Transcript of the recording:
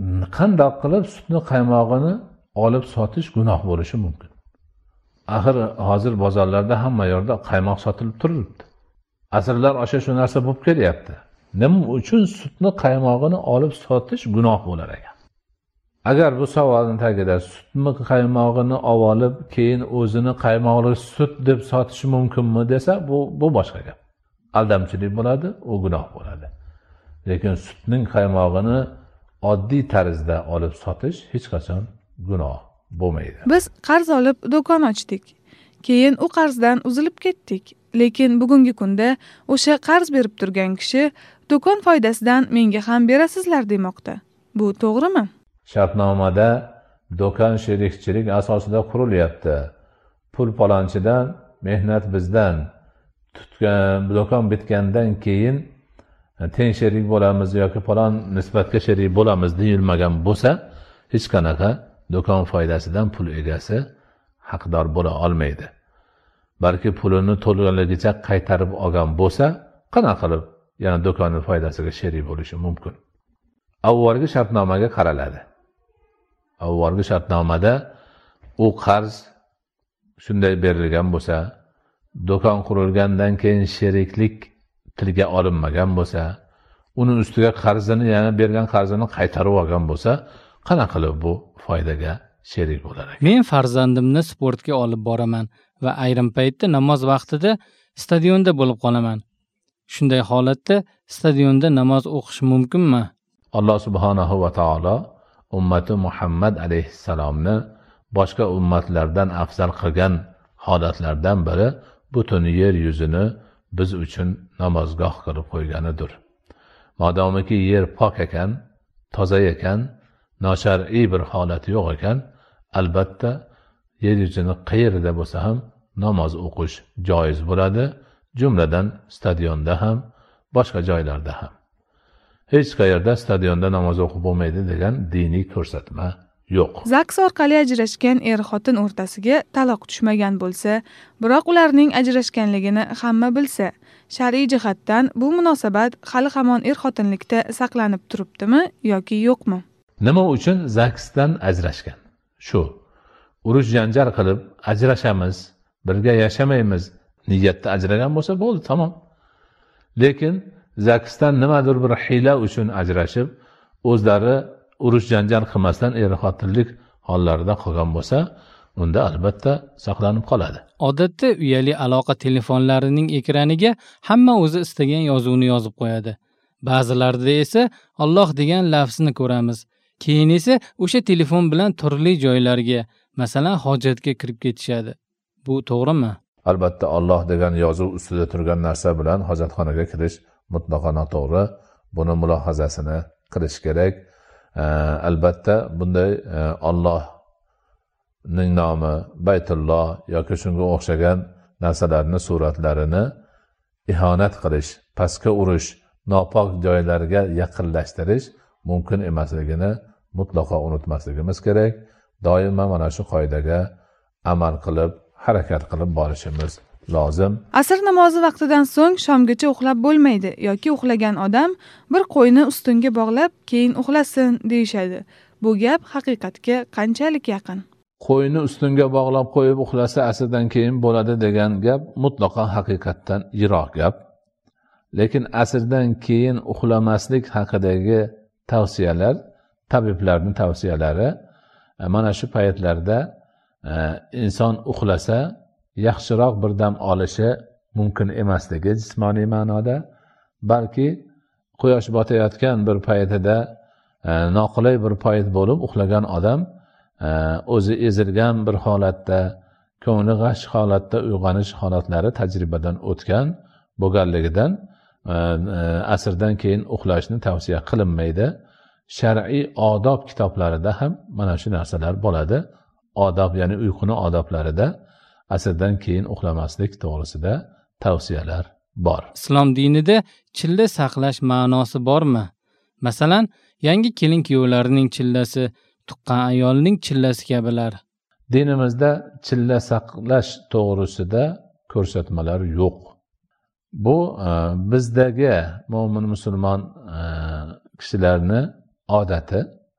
qandoq qilib sutni qaymog'ini olib sotish gunoh bo'lishi mumkin? Axir hozir bozorlarda hamma yerda qaymoq sotilib turibdi. Asrlar osha shu narsa bo'lib kelyapti. Nima uchun sutni qaymog'ini olib sotish gunoh bo'lar ekan? Agar bu savolning tagida sutni qaymog'ini olib, keyin o'zini qaymoqli sut deb sotishi mumkinmi desa, bu boshqa gap. Aldamchilik bo'ladi, u gunoh bo'ladi. Lekin sutning qaymog'ini oddiy tarzda olib sotish hech qachon gunoh bo'lmaydi. Biz qarz olib do'kon ochdik. Keyin u qarzdan uzilib ketdik. Lekin bugungi kunda o'sha qarz berib turgan kishi do'kon foydasidan menga ham berasizlar demoqda. Bu to'g'rimi? Shartnomada do'kon sherikchilik asosida qurilyapti. Pul palonchidan, mehnat bizdan. Tutgan do'kon bitgandan keyin teng sherik bo'lamiz yoki falon nisbatga sherik bo'lamiz deyilmagan bo'lsa, hech qanaqa do'kon foydasidan pul egasi haqdor bo'la olmaydi. Balki pulini to'lganligicha qaytarib olgan bo'lsa, qanaqa qilib yana do'konning foydasiga sherik bo'lishi mumkin? Avvalgi shartnomaga qaraladi. Avvalgi shartnomada u qarz shunday berilgan bo'lsa, do'kon qurilgandan keyin sheriklik tilga olinmagan bo'lsa, uning ustiga qarzini yana bergan qarzini qaytarib olgan bo'lsa, qanaqa qilib bu foydaga sherik bo'lar ekan? Men farzandimni sportga olib boraman va ayrim paytda namoz vaqtida stadionda bo'lib qolaman. Shunday holatda stadionda namoz o'qish mumkinmi? Alloh subhanahu va taolo ummati Muhammad alayhissalomni boshqa ummatlardan afzal qilgan holatlardan biri butun yer yuzini biz uchun namozgoh qilib qo'yganidir. Modomiki yer pok ekan, toza ekan, noshar'iy bir holati yo'q ekan, albatta yer yuzini qayerda bo'lsa ham namoz o'qish joiz bo'ladi, jumladan stadionda ham, boshqa joylarda ham. Hech qayerda stadionda namoz o'qib bo'lmaydi degan diniy ko'rsatma yo'q. ZAGS orqali ajrashgan er-xotin o'rtasiga taloq tushmagan bo'lsa, biroq ularning ajrashganligini hamma bilsa, shar'iy jihatdan bu munosabat hali hamon er-xotinlikda saqlanib turibdimi yoki yo'qmi? Nima uchun ZAGSdan ajrashgan? Shu. Urush janjal qilib ajrashamiz, birga yashamaymiz niyatda ajragan bo'lsa bo'ldi, tamom. Lekin ZAGSdan nimadir bir hiyla uchun ajrashib, o'zlari urush janjal qilmasdan er-xotinlik hollarida qolgan bo'lsa, unda albatta saqlanib qoladi. Odatda uyali aloqa telefonlarining ekraniga hamma o'zi istagan yozuvni yozib qo'yadi. Ba'zilarida esa Alloh degan lafzni ko'ramiz. Keyin esa o'sha telefon bilan turli joylarga, masalan, hojatga kirib ketishadi. Bu to'g'rimi? Albatta Alloh degan yozuv ustida turgan narsa bilan hojatxonaga kirish mutlaqo noto'g'ri. Buni mulohazasini qilish kerak. Albatta bunday Allohning nomi, Baytulloh yoki shunga o'xshagan narsalarni suratlarini ihonat qilish, pastga urish, nopok joylarga yaqinlashtirish mumkin emasligini mutlaqo unutmasligimiz kerak. Doimo mana shu qoidaga amal qilib, harakat qilib borishimiz lozim. Asr namozi vaqtidan so'ng shomgacha uxlab bo'lmaydi yoki uxlagan odam bir qo'yni ustunga bog'lab keyin uxlasin deyishadi. Bu gap haqiqatga qanchalik yaqin? Qo'yni ustunga bog'lab qo'yib uxlasa asrdan keyin bo'ladi degan gap mutlaqo haqiqatdan yiroq gap. Lekin asrdan keyin uxlamaslik haqidagi tavsiyalar, tabiblarning tavsiyalari mana shu paytlarda inson uxlasa yaxshiroq bir dam olishi mumkin emasligi jismoniy ma'noda, balki quyosh botayotgan bir paytida noqulay bir payt bo'lib uxlagan odam o'zi ezilgan bir holatda, ko'ngli g'ash holatda uyg'onish holatlari tajribadan o'tgan bo'lganligidan asrdan keyin uxlashni tavsiya qilinmaydi. Shar'iy odob kitoblarida ham mana shu narsalar bo'ladi. Odob, ya'ni uyquni odoblarida asrdan keyin uxlamaslik to'g'risida tavsiyalar bor. Islom dinida chilla saqlash ma'nosi bormi? Masalan, yangi kelin kuyovlarining chillasi, tuqqan ayolning chillasi kabilar. Dinimizda chilla saqlash to'g'risida ko'rsatmalar yo'q. Bu bizdagi mo'min musulmon kishilarni odati.